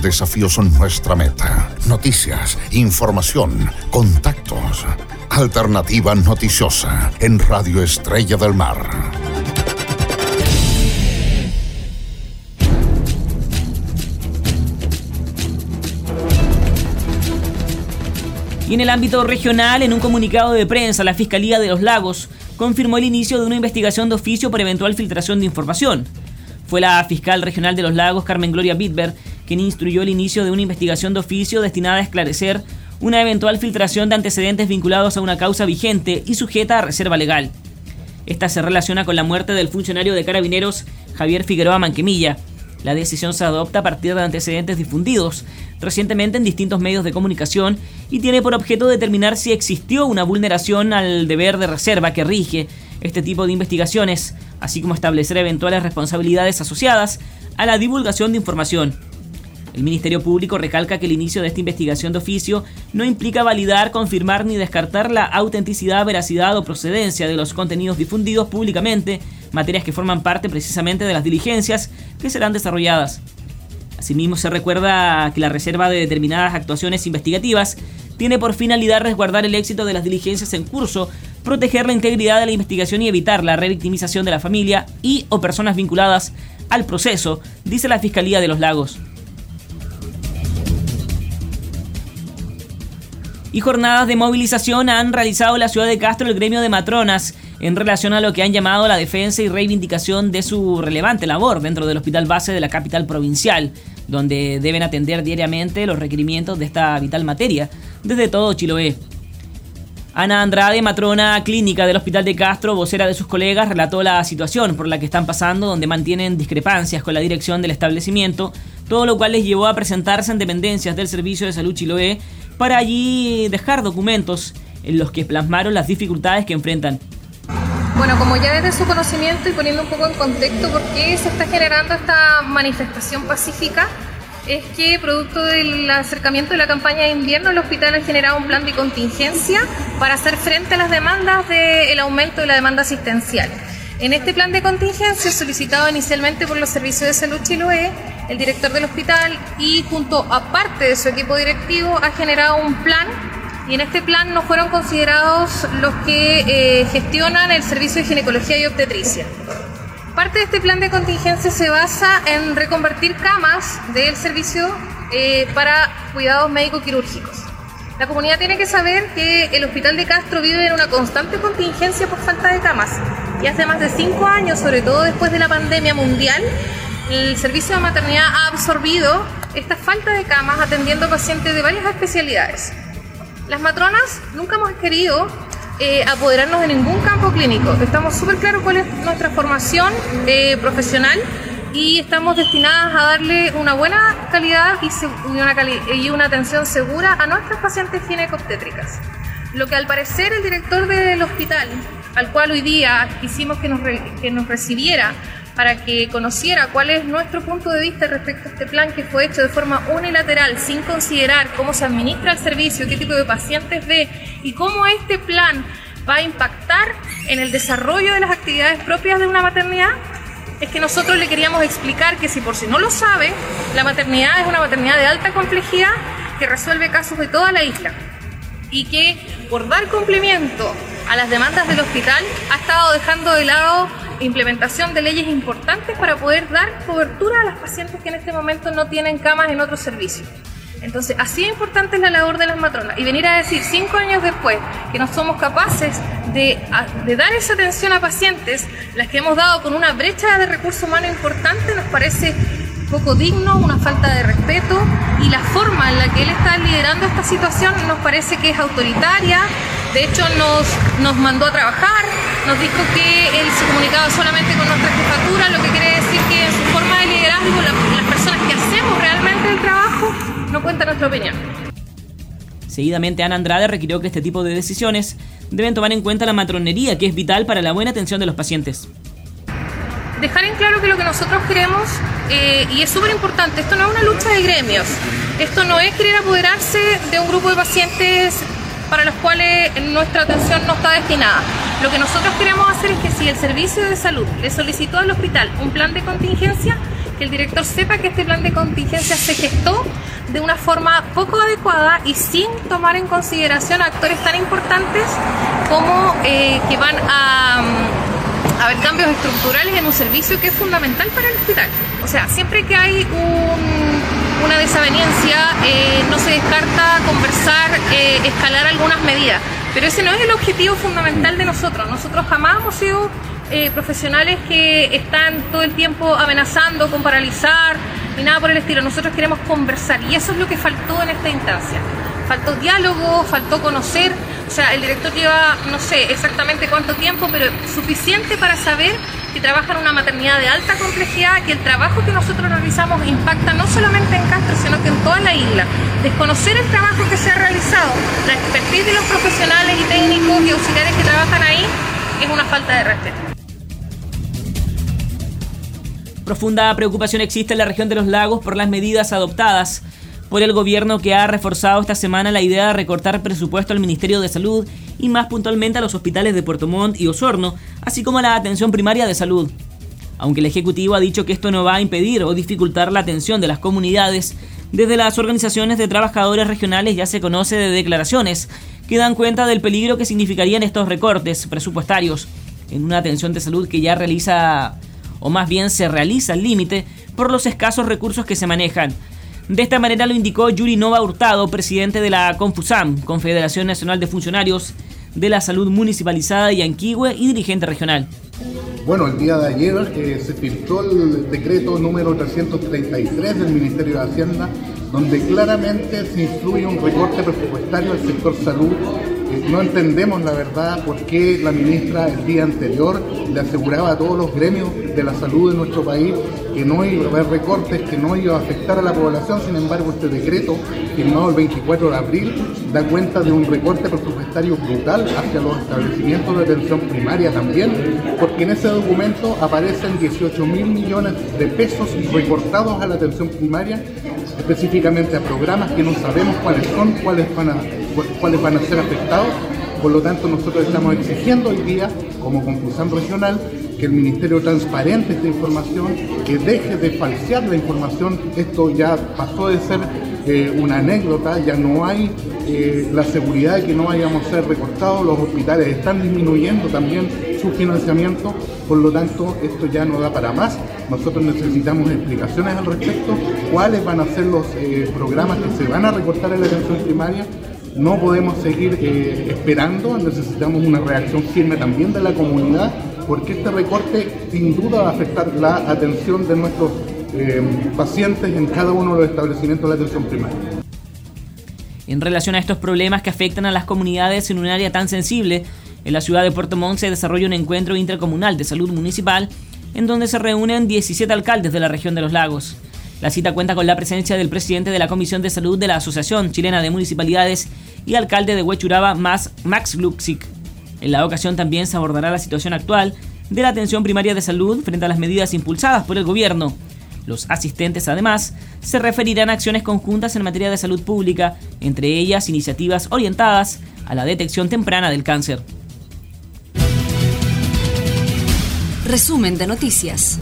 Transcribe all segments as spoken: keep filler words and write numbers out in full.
desafíos son nuestra meta. Noticias, información, contactos. Alternativa Noticiosa en Radio Estrella del Mar. Y en el ámbito regional, en un comunicado de prensa, la Fiscalía de los Lagos confirmó el inicio de una investigación de oficio por eventual filtración de información. Fue la fiscal regional de los Lagos, Carmen Gloria Bitber, quien instruyó el inicio de una investigación de oficio destinada a esclarecer una eventual filtración de antecedentes vinculados a una causa vigente y sujeta a reserva legal. Esta se relaciona con la muerte del funcionario de Carabineros Javier Figueroa Manquemilla. La decisión se adopta a partir de antecedentes difundidos recientemente en distintos medios de comunicación y tiene por objeto determinar si existió una vulneración al deber de reserva que rige este tipo de investigaciones, así como establecer eventuales responsabilidades asociadas a la divulgación de información. El Ministerio Público recalca que el inicio de esta investigación de oficio no implica validar, confirmar ni descartar la autenticidad, veracidad o procedencia de los contenidos difundidos públicamente, materias que forman parte precisamente de las diligencias que serán desarrolladas. Asimismo, se recuerda que la reserva de determinadas actuaciones investigativas tiene por finalidad resguardar el éxito de las diligencias en curso, proteger la integridad de la investigación y evitar la revictimización de la familia y o personas vinculadas al proceso, dice la Fiscalía de los Lagos. Y jornadas de movilización han realizado en la ciudad de Castro el gremio de matronas en relación a lo que han llamado la defensa y reivindicación de su relevante labor dentro del hospital base de la capital provincial, donde deben atender diariamente los requerimientos de esta vital materia desde todo Chiloé. Ana Andrade, matrona clínica del hospital de Castro, vocera de sus colegas, relató la situación por la que están pasando, donde mantienen discrepancias con la dirección del establecimiento, todo lo cual les llevó a presentarse en dependencias del Servicio de Salud Chiloé para allí dejar documentos en los que plasmaron las dificultades que enfrentan. Bueno, como ya desde su conocimiento y poniendo un poco en contexto por qué se está generando esta manifestación pacífica, es que producto del acercamiento de la campaña de invierno, el hospital ha generado un plan de contingencia para hacer frente a las demandas del aumento de la demanda asistencial. En este plan de contingencia, solicitado inicialmente por los Servicios de Salud Chiloé, el director del hospital y junto a parte de su equipo directivo ha generado un plan, y en este plan no fueron considerados los que eh, gestionan el servicio de ginecología y obstetricia. Parte de este plan de contingencia se basa en reconvertir camas del servicio eh, para cuidados médico-quirúrgicos. La comunidad tiene que saber que el Hospital de Castro vive en una constante contingencia por falta de camas. Y hace más de cinco años, sobre todo después de la pandemia mundial, el servicio de maternidad ha absorbido esta falta de camas atendiendo pacientes de varias especialidades. Las matronas nunca hemos querido eh, apoderarnos de ningún campo clínico. Estamos súper claros cuál es nuestra formación eh, profesional y estamos destinadas a darle una buena calidad y, se, y, una cali- y una atención segura a nuestras pacientes ginecobstétricas. Lo que al parecer el director del hospital, al cual hoy día quisimos que nos, re- que nos recibiera para que conociera cuál es nuestro punto de vista respecto a este plan que fue hecho de forma unilateral, sin considerar cómo se administra el servicio, qué tipo de pacientes ve y cómo este plan va a impactar en el desarrollo de las actividades propias de una maternidad, es que nosotros le queríamos explicar que si por si no lo sabe, la maternidad es una maternidad de alta complejidad que resuelve casos de toda la isla y que por dar cumplimiento a las demandas del hospital ha estado dejando de lado implementación de leyes importantes para poder dar cobertura a las pacientes que en este momento no tienen camas en otros servicios. Entonces, así de importante es la labor de las matronas. Y venir a decir cinco años después que no somos capaces de, de dar esa atención a pacientes, las que hemos dado con una brecha de recursos humanos importante, nos parece poco digno, una falta de respeto, y la forma en la que él está liderando esta situación nos parece que es autoritaria. De hecho, nos, nos mandó a trabajar, nos dijo que él se comunicaba solamente con nuestra jefatura, lo que quiere decir que en su forma de liderazgo la, las personas que hacemos realmente el trabajo no cuentan nuestra opinión. Seguidamente, Ana Andrade requirió que este tipo de decisiones deben tomar en cuenta la matronería, que es vital para la buena atención de los pacientes. Dejar en claro que lo que nosotros queremos, eh, y es súper importante, esto no es una lucha de gremios, esto no es querer apoderarse de un grupo de pacientes para los cuales nuestra atención no está destinada. Lo que nosotros queremos hacer es que si el servicio de salud le solicitó al hospital un plan de contingencia, que el director sepa que este plan de contingencia se gestó de una forma poco adecuada y sin tomar en consideración actores tan importantes como eh, que van a, a haber cambios estructurales en un servicio que es fundamental para el hospital. O sea, siempre que hay un, una desaveniencia, eh, no se descarta conversar, eh, escalar algunas medidas, pero ese no es el objetivo fundamental de nosotros. Nosotros jamás hemos sido eh, profesionales que están todo el tiempo amenazando con paralizar ni nada por el estilo. Nosotros queremos conversar y eso es lo que faltó en esta instancia. Faltó diálogo, faltó conocer, o sea, el director lleva no sé exactamente cuánto tiempo, pero suficiente para saber que trabaja en una maternidad de alta complejidad, que el trabajo que nosotros realizamos impacta no solamente en Castro, sino que en toda la isla. Desconocer el trabajo que se ha realizado, la expertise de los profesionales y técnicos y auxiliares que trabajan ahí, es una falta de respeto. Profunda preocupación existe en la región de los lagos por las medidas adoptadas por el gobierno, que ha reforzado esta semana la idea de recortar presupuesto al Ministerio de Salud y más puntualmente a los hospitales de Puerto Montt y Osorno, así como a la atención primaria de salud. Aunque el Ejecutivo ha dicho que esto no va a impedir o dificultar la atención de las comunidades, desde las organizaciones de trabajadores regionales ya se conoce de declaraciones que dan cuenta del peligro que significarían estos recortes presupuestarios en una atención de salud que ya realiza, o más bien se realiza al límite por los escasos recursos que se manejan. De esta manera lo indicó Yuri Nova Hurtado, presidente de la CONFUSAM, Confederación Nacional de Funcionarios de la Salud Municipalizada de Yanquihue, y dirigente regional. Bueno, el día de ayer eh, se filtró el decreto número trescientos treinta y tres del Ministerio de Hacienda, donde claramente se instruye un recorte presupuestario al sector salud. Eh, no entendemos la verdad por qué la ministra el día anterior le aseguraba a todos los gremios de la salud de nuestro país que no iba a haber recortes, que no iba a afectar a la población. Sin embargo, este decreto, firmado el veinticuatro de abril, da cuenta de un recorte presupuestario brutal hacia los establecimientos de atención primaria también, porque en ese documento aparecen dieciocho mil millones de pesos recortados a la atención primaria, específicamente a programas que no sabemos cuáles son, cuáles van a, cuáles van a ser afectados. Por lo tanto, nosotros estamos exigiendo hoy día, como CONFUSAM regional, que el Ministerio transparente esta información, que deje de falsear la información. Esto ya pasó de ser eh, una anécdota, ya no hay eh, la seguridad de que no vayamos a ser recortados, los hospitales están disminuyendo también su financiamiento, por lo tanto esto ya no da para más. Nosotros necesitamos explicaciones al respecto, cuáles van a ser los eh, programas que se van a recortar en la atención primaria. No podemos seguir eh, esperando, necesitamos una reacción firme también de la comunidad, porque este recorte sin duda va a afectar la atención de nuestros eh, pacientes en cada uno de los establecimientos de la atención primaria. En relación a estos problemas que afectan a las comunidades en un área tan sensible, en la ciudad de Puerto Montt se desarrolla un encuentro intercomunal de salud municipal en donde se reúnen diecisiete alcaldes de la región de los lagos. La cita cuenta con la presencia del presidente de la Comisión de Salud de la Asociación Chilena de Municipalidades y alcalde de Huechuraba, Max Glucksik. En la ocasión también se abordará la situación actual de la atención primaria de salud frente a las medidas impulsadas por el gobierno. Los asistentes, además, se referirán a acciones conjuntas en materia de salud pública, entre ellas iniciativas orientadas a la detección temprana del cáncer. Resumen de noticias.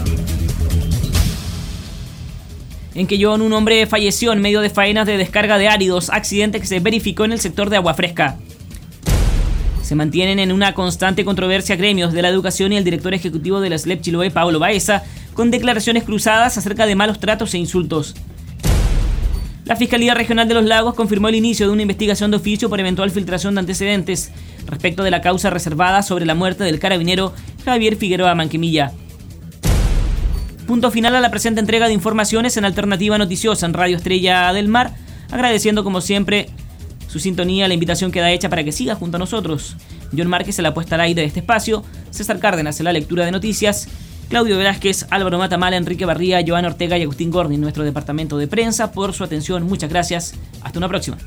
En Quellón, un hombre falleció en medio de faenas de descarga de áridos, accidente que se verificó en el sector de Agua Fresca. Se mantienen en una constante controversia gremios de la educación y el director ejecutivo de la S L E P Chiloé, Pablo Baeza, con declaraciones cruzadas acerca de malos tratos e insultos. La Fiscalía Regional de los Lagos confirmó el inicio de una investigación de oficio por eventual filtración de antecedentes respecto de la causa reservada sobre la muerte del carabinero Javier Figueroa Manquemilla. Punto final a la presente entrega de informaciones en Alternativa Noticiosa en Radio Estrella del Mar, agradeciendo como siempre su sintonía, la invitación queda hecha para que siga junto a nosotros. John Márquez en la puesta al aire de este espacio, César Cárdenas en la lectura de noticias, Claudio Velázquez, Álvaro Matamala, Enrique Barría, Joana Ortega y Agustín Gorni en nuestro departamento de prensa por su atención. Muchas gracias. Hasta una próxima.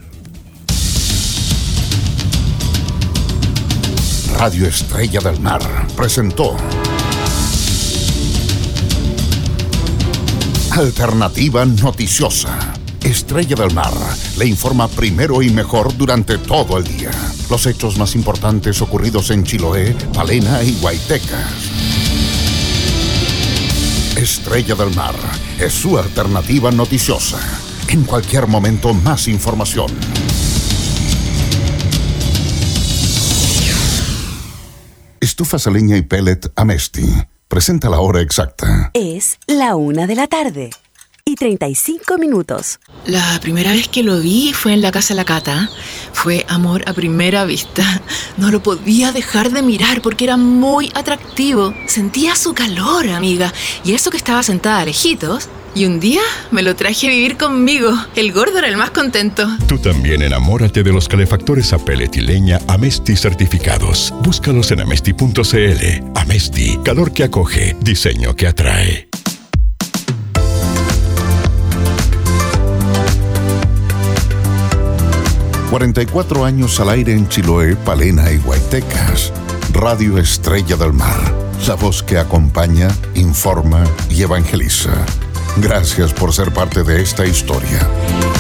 Radio Estrella del Mar presentó Alternativa Noticiosa. Estrella del Mar le informa primero y mejor durante todo el día. Los hechos más importantes ocurridos en Chiloé, Palena y Guaytecas. Estrella del Mar es su alternativa noticiosa. En cualquier momento, más información. Estufas a leña y pellet Amesti. Presenta la hora exacta. Es la una de la tarde y treinta y cinco minutos. La primera vez que lo vi fue en la casa de la Cata. Fue amor a primera vista. No lo podía dejar de mirar porque era muy atractivo. Sentía su calor, amiga. Y eso que estaba sentada lejitos. Y un día me lo traje a vivir conmigo. El gordo era el más contento. Tú también enamórate de los calefactores a pellet y leña Amesti certificados. Búscalos en amesti punto cl. Amesti, calor que acoge, diseño que atrae. cuarenta y cuatro años al aire en Chiloé, Palena y Guaytecas. Radio Estrella del Mar. La voz que acompaña, informa y evangeliza. Gracias por ser parte de esta historia.